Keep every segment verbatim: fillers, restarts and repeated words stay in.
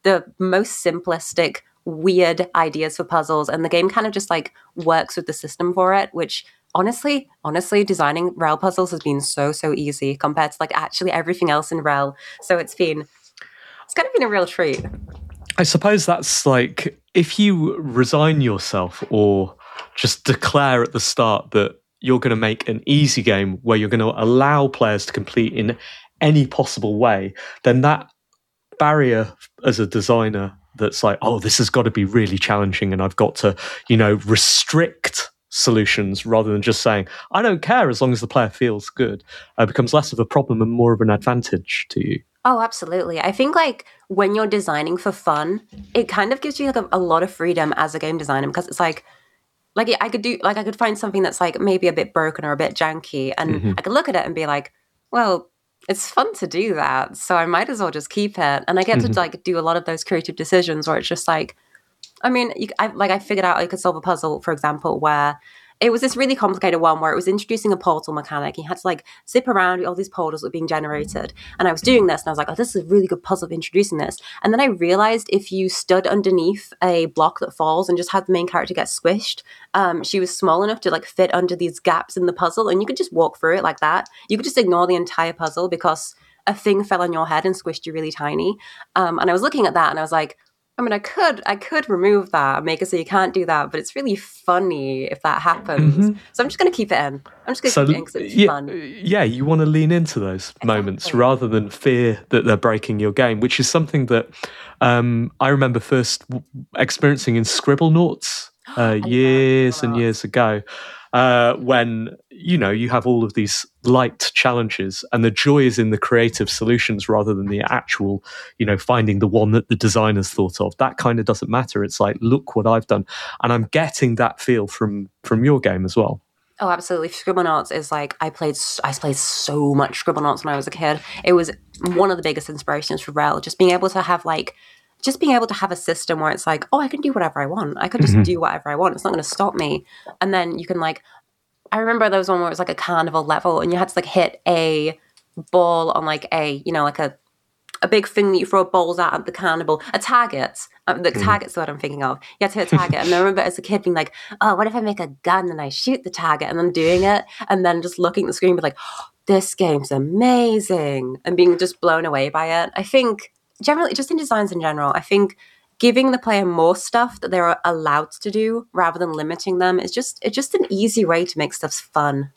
the most simplistic, weird ideas for puzzles, and the game kind of just like works with the system for it, which honestly, honestly, designing Rel puzzles has been so, so easy compared to like actually everything else in Rel. So it's been, it's kind of been a real treat. I suppose that's like, if you resign yourself or just declare at the start that you're going to make an easy game where you're going to allow players to complete in any possible way, then that barrier as a designer that's like, oh, this has got to be really challenging and I've got to, you know, restrict solutions rather than just saying, I don't care as long as the player feels good, uh, becomes less of a problem and more of an advantage to you. Oh, absolutely. I think like when you're designing for fun, it kind of gives you like a, a lot of freedom as a game designer, because it's like, like I could do, like I could find something that's like maybe a bit broken or a bit janky, and mm-hmm. I could look at it and be like, well, it's fun to do that, so I might as well just keep it. And I get mm-hmm. to like do a lot of those creative decisions where it's just like, I mean, you, I, like I figured out I could solve a puzzle, for example, where it was this really complicated one where it was introducing a portal mechanic. You had to like zip around all these portals that were being generated. And I was doing this and I was like, oh, this is a really good puzzle of introducing this. And then I realized if you stood underneath a block that falls and just had the main character get squished, um, she was small enough to like fit under these gaps in the puzzle, and you could just walk through it like that. You could just ignore the entire puzzle because a thing fell on your head and squished you really tiny. Um, and I was looking at that and I was like, I mean, I could I could remove that and make it so you can't do that, but it's really funny if that happens. Mm-hmm. So I'm just going to keep it in. I'm just going to so, keep it in because it's yeah, fun. Yeah, you want to lean into those exactly. moments rather than fear that they're breaking your game, which is something that um, I remember first experiencing in Scribblenauts uh, years and years ago. Uh, when, you know, you have all of these light challenges and the joy is in the creative solutions rather than the actual, you know, finding the one that the designers thought of. That kind of doesn't matter. It's like, look what I've done. And I'm getting that feel from from your game as well. Oh, absolutely. Scribblenauts is like, I played I played so much Scribblenauts when I was a kid. It was one of the biggest inspirations for Rel, just being able to have like, just being able to have a system where it's like, oh, I can do whatever I want. I could just mm-hmm. do whatever I want. It's not going to stop me. And then you can like, I remember there was one where it was like a carnival level and you had to like hit a ball on like a, you know, like a, a big thing that you throw balls at at the carnival, a target. Um, the mm-hmm. target's what I'm thinking of. You had to hit a target. And I remember as a kid being like, oh, what if I make a gun and I shoot the target, and then doing it and then just looking at the screen and be like, oh, this game's amazing, and being just blown away by it. I think generally, just in designs in general, I think giving the player more stuff that they're allowed to do rather than limiting them is just it's just an easy way to make stuff fun.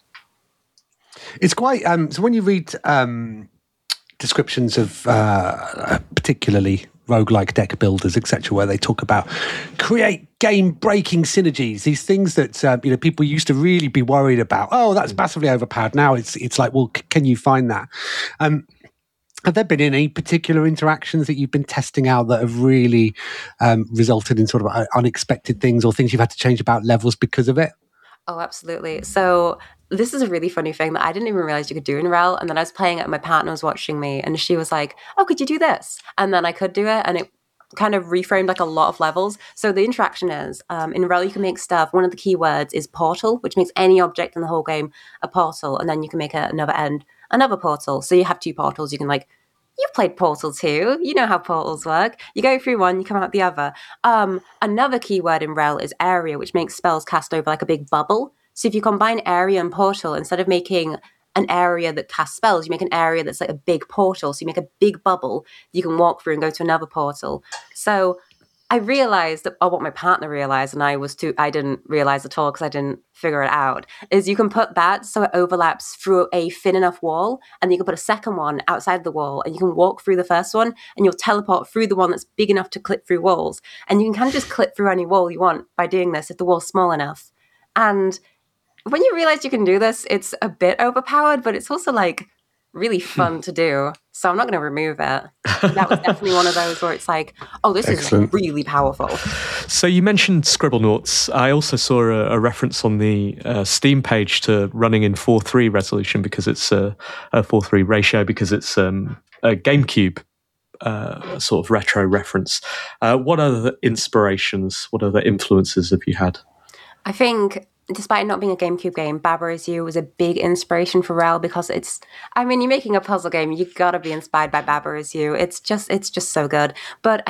It's quite um, so when you read um, descriptions of uh, particularly roguelike deck builders, et cetera, where they talk about create game-breaking synergies, these things that uh, you know people used to really be worried about. Oh, that's massively overpowered. Now it's it's like, well, c- can you find that? Um, Have there been any particular interactions that you've been testing out that have really um, resulted in sort of unexpected things or things you've had to change about levels because of it? Oh, absolutely. So this is a really funny thing that I didn't even realize you could do in Rel. And then I was playing it and my partner was watching me and she was like, oh, could you do this? And then I could do it and it kind of reframed like a lot of levels. So the interaction is, um, in Rel you can make stuff. One of the keywords is portal, which makes any object in the whole game a portal. And then you can make a, another end another portal. So you have two portals. You can like, you've played Portal two. You know how portals work. You go through one, you come out the other. Um, another keyword in Rel is area, which makes spells cast over like a big bubble. So if you combine area and portal, instead of making an area that casts spells, you make an area that's like a big portal. So you make a big bubble you can walk through and go to another portal. So I realized that, or what my partner realized, and I was too, I didn't realize at all because I didn't figure it out, is you can put that so it overlaps through a thin enough wall, and you can put a second one outside the wall, and you can walk through the first one, and you'll teleport through the one that's big enough to clip through walls. And you can kind of just clip through any wall you want by doing this if the wall's small enough. And when you realize you can do this, it's a bit overpowered, but it's also like really fun to do. So I'm not going to remove it. That was definitely one of those where it's like, oh, this Excellent. Is really powerful. So you mentioned Scribblenauts. I also saw a, a reference on the uh, Steam page to running in four three resolution because it's a, a four three ratio because it's um, a GameCube uh, sort of retro reference. Uh, what other inspirations, what other influences have you had? I think, despite not being a GameCube game, Baba Is You was a big inspiration for Rel because it's, I mean, you're making a puzzle game, you gotta be inspired by Baba Is You. It's just, it's just so good. But